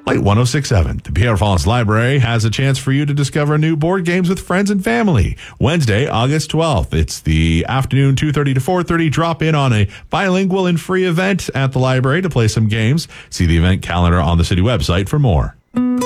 Light 106.7. The Pierre Falls Library has a chance for you to discover new board games with friends and family. Wednesday, August 12th. It's the afternoon 2:30 to 4:30. Drop in on a bilingual and free event at the library to play some games. See the event calendar on the city website for more.